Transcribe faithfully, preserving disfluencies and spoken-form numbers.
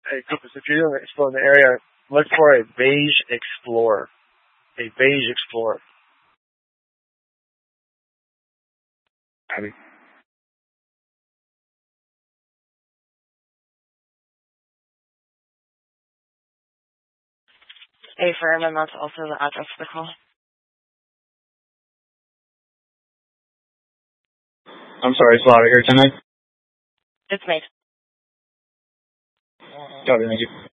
Hey, Coopers, if you're doing exploring the area, look for a beige Explorer. A beige Explorer. Abby. A-firm, and that's also the address for the call. I'm sorry, it's louder here tonight. It's me. Copy, thank you.